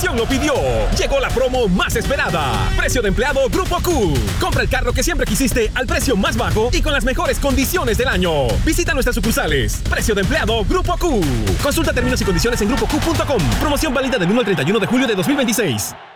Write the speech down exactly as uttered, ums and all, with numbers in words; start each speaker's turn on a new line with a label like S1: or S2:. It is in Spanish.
S1: inversión lo pidió. Llegó la promo más esperada. Precio de empleado Grupo Q. Compra el carro que siempre quisiste al precio más bajo y con las mejores condiciones del año. Visita nuestras sucursales. Precio de empleado Grupo Q. Consulta términos y condiciones en grupo q punto com. Promoción válida del uno al treinta y uno de julio de dos mil veintiséis.